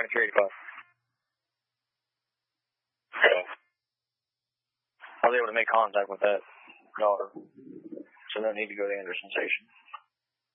9385. Okay. I was able to make contact with that daughter, so no need to go to Anderson Station.